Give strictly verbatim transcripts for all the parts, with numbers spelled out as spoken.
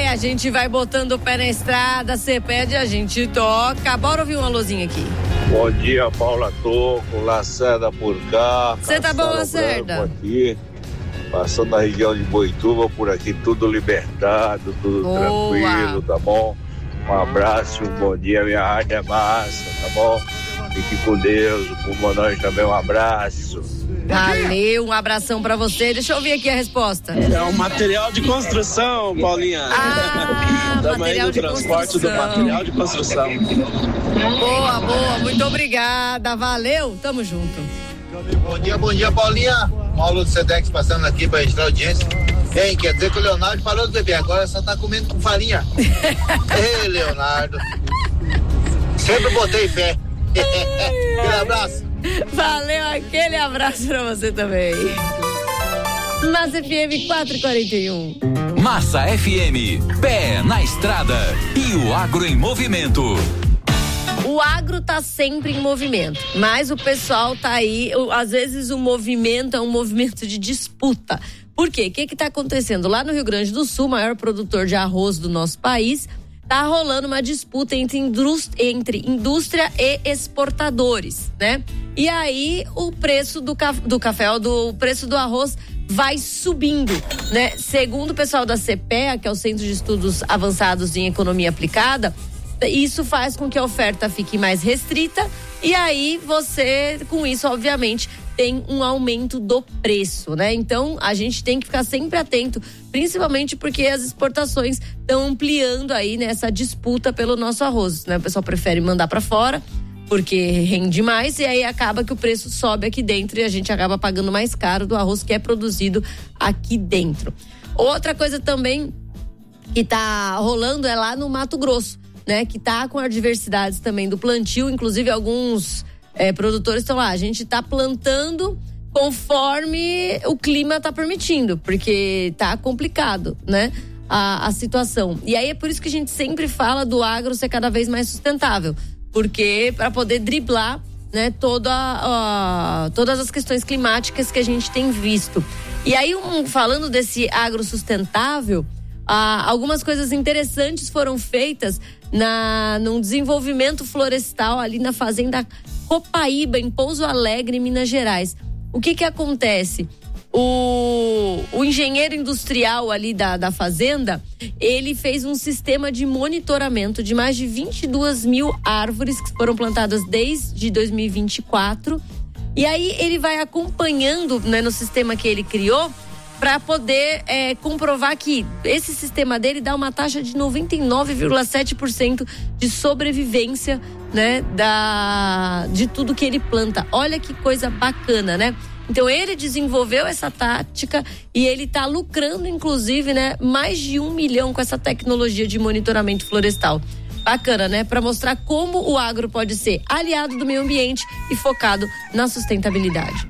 a gente vai botando o pé na estrada, você pede, a gente toca. Bora ouvir uma luzinha aqui. Bom dia, Paula Toco, Lacerda por cá. Você tá bom, Lacerda? Aqui, passando na região de Boituva, por aqui tudo libertado, tudo Boa. tranquilo, tá bom? Um abraço, um bom dia, minha rádio é massa, tá bom? Fique com Deus, por nós também um abraço. Valeu, um abração pra você. Deixa eu ouvir aqui a resposta. É um material de construção, Paulinha. Ah, Também do transporte construção. do material de construção. Boa, boa, muito obrigada, valeu, tamo junto. Bom dia, bom dia, Paulinha. Paulo do Sedex passando aqui pra registrar a audiência. Hein, quer dizer que o Leonardo parou de beber, agora só tá comendo com farinha. Ei, Leonardo. Sempre botei fé. Aquele abraço. Valeu, aquele abraço pra você também. Massa F M quatrocentos e quarenta e um. Massa F M, pé na estrada e o agro em movimento. O agro tá sempre em movimento, mas o pessoal tá aí, às vezes o movimento é um movimento de disputa. Por quê? O que que tá acontecendo? Lá no Rio Grande do Sul, maior produtor de arroz do nosso país, tá rolando uma disputa entre indústria, entre indústria e exportadores, né? E aí o preço do, caf, do café, do, o preço do arroz vai subindo, né? Segundo o pessoal da C P E A, que é o Centro de Estudos Avançados em Economia Aplicada, isso faz com que a oferta fique mais restrita e aí você, com isso, obviamente, tem um aumento do preço, né? Então, a gente tem que ficar sempre atento, principalmente porque as exportações estão ampliando aí nessa disputa pelo nosso arroz, né? O pessoal prefere mandar para fora porque rende mais e aí acaba que o preço sobe aqui dentro e a gente acaba pagando mais caro do arroz que é produzido aqui dentro. Outra coisa também que tá rolando é lá no Mato Grosso, né, que tá com adversidades também do plantio, inclusive alguns é, produtores estão lá, a gente tá plantando conforme o clima tá permitindo, porque tá complicado, né, a, a situação. E aí é por isso que a gente sempre fala do agro ser cada vez mais sustentável, porque para poder driblar, né, toda, uh, todas as questões climáticas que a gente tem visto. E aí, um, falando desse agro sustentável, uh, algumas coisas interessantes foram feitas na, num desenvolvimento florestal ali na fazenda Copaíba, em Pouso Alegre, Minas Gerais. O que que acontece? O, o engenheiro industrial ali da, da fazenda, ele fez um sistema de monitoramento de mais de vinte e duas mil árvores que foram plantadas desde dois mil e vinte e quatro. E aí ele vai acompanhando, né, no sistema que ele criou, para poder é, comprovar que esse sistema dele dá uma taxa de noventa e nove vírgula sete por cento de sobrevivência, né, da, de tudo que ele planta. Olha que coisa bacana, né? Então ele desenvolveu essa tática e ele está lucrando, inclusive, né, mais de um milhão com essa tecnologia de monitoramento florestal. Bacana, né? Para mostrar como o agro pode ser aliado do meio ambiente e focado na sustentabilidade.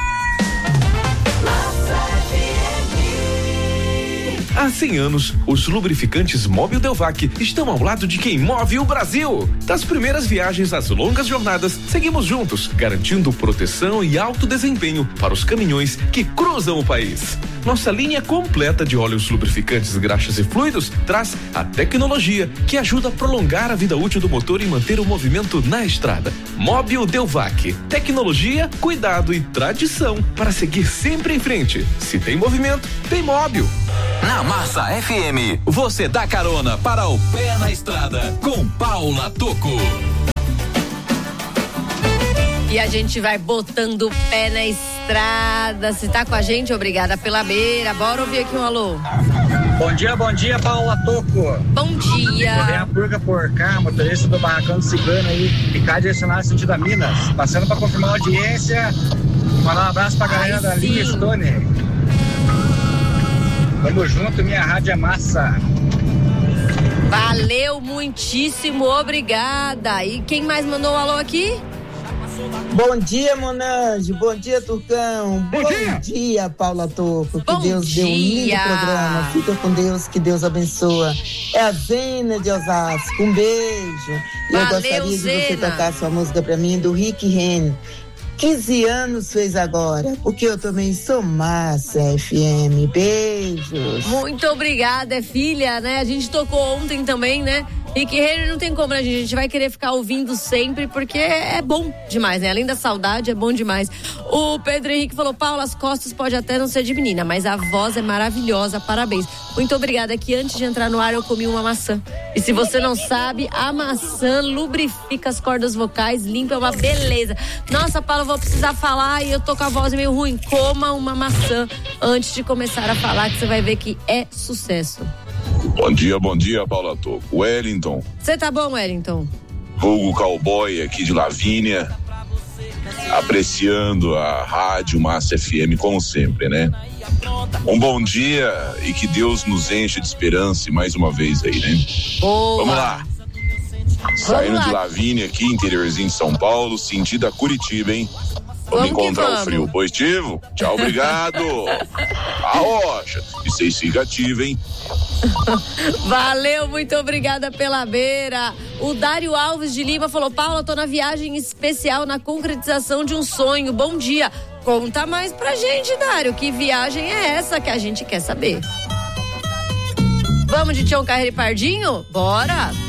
Há cem anos, os lubrificantes Mobil Delvac estão ao lado de quem move o Brasil. Das primeiras viagens às longas jornadas, seguimos juntos, garantindo proteção e alto desempenho para os caminhões que cruzam o país. Nossa linha completa de óleos lubrificantes, graxas e fluidos traz a tecnologia que ajuda a prolongar a vida útil do motor e manter o movimento na estrada. Mobil Delvac, tecnologia, cuidado e tradição para seguir sempre em frente. Se tem movimento, tem Mobil. Na Massa F M, você dá carona para o pé na estrada com Paula Toco. E a gente vai botando o pé na estrada. Se tá com a gente, obrigada pela beira. Bora ouvir aqui um alô. Bom dia, bom dia, Paula Toco. Bom dia. Correr a Purga por cá, motorista do Barracão do Cigano aí, ficar direcionado sentido a Minas. Passando para confirmar a audiência. Mandar um abraço pra galera Ai, da sim. linha Stone. Tamo junto, minha rádio é massa. Valeu, muitíssimo obrigada. E quem mais mandou um alô aqui? Bom dia, Monange. Bom dia, Turcão. Bom, Bom dia. dia, Paula Toco. Que Bom Deus dia. dê um lindo programa. Fica com Deus, que Deus abençoa. É a Zena de Osasco. Um beijo. E eu gostaria Zena. de você tocar sua música pra mim, do Rick Renner. quinze anos fez agora, porque eu também sou Massa F M. Beijos. Muito obrigada, é filha, né? A gente tocou ontem também, né? Rick Renner não tem como, né, gente? A gente vai querer ficar ouvindo sempre, porque é bom demais, né? Além da saudade, é bom demais. O Pedro Henrique falou, Paula, as costas pode até não ser de menina, mas a voz é maravilhosa, parabéns. Muito obrigada, é que antes de entrar no ar eu comi uma maçã. E se você não sabe, a maçã lubrifica as cordas vocais, limpa, é uma beleza. Nossa, Paula, eu vou precisar falar e eu tô com a voz meio ruim. Coma uma maçã antes de começar a falar, que você vai ver que é sucesso. Bom dia, bom dia, Paula Toco. Wellington. Você tá bom, Wellington? Vulgo Cowboy aqui de Lavínia, apreciando a rádio Massa F M como sempre, né? Um bom dia e que Deus nos encha de esperança mais uma vez aí, né? Boa. Vamos lá. Saindo de Lavínia aqui, interiorzinho de São Paulo, sentido a Curitiba, hein? Vamos, vamos encontrar vamos. O frio positivo? Tchau, obrigado. A rocha. E vocês ficam ativos, hein? Valeu, muito obrigada pela beira. O Dário Alves de Lima falou, Paula, tô na viagem especial na concretização de um sonho. Bom dia. Conta mais pra gente, Dário, que viagem é essa que a gente quer saber? Vamos de Tião Carreiro e Pardinho? Bora!